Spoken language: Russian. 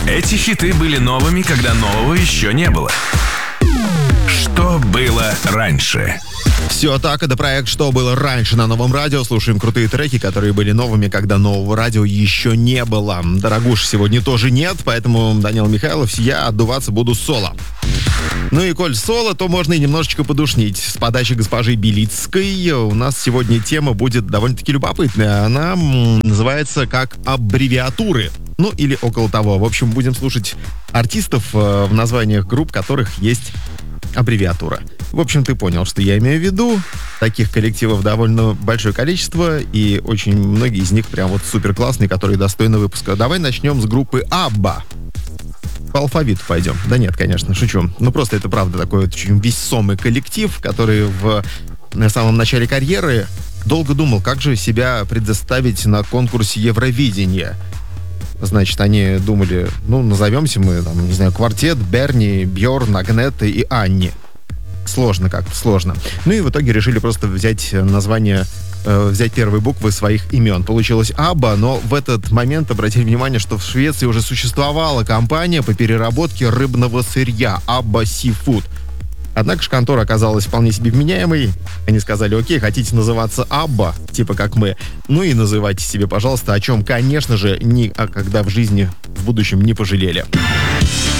Эти хиты были новыми, когда нового еще не было. Что было раньше? Все так, это проект «Что было раньше» на Новом радио. Слушаем крутые треки, которые были новыми, когда нового радио еще не было. Дорогуш сегодня тоже нет, поэтому Данил Михайлов, я отдуваться буду соло. Ну и коль соло, то можно и немножечко подушнить. С подачи госпожи Белицкой у нас сегодня тема будет довольно-таки любопытная. Она называется как аббревиатуры. Ну или около того. В общем, будем слушать артистов, в названиях групп которых есть аббревиатура. В общем, ты понял, что я имею в виду. Таких коллективов довольно большое количество, и очень многие из них прям вот супер классные, которые достойны выпуска. Давай начнем с группы Абба. По алфавиту пойдем. Да нет, конечно, шучу. Ну просто это правда такой вот очень весомый коллектив, который на самом начале карьеры долго думал, как же себя предоставить на конкурсе Евровидения. Значит, они думали, назовемся мы, там, не знаю, квартет Берни, Бьорн, Агнетта и Анни. Сложно как-то, сложно. Ну и в итоге решили просто взять название, взять первые буквы своих имен. Получилось Абба, но в этот момент обратили внимание, что в Швеции уже существовала компания по переработке рыбного сырья Абба Seafood. Однако же контора оказалась вполне себе вменяемой. Они сказали: окей, хотите называться Абба, типа как мы, ну и называйте себе, пожалуйста, о чем, конечно же, никогда в жизни в будущем не пожалели.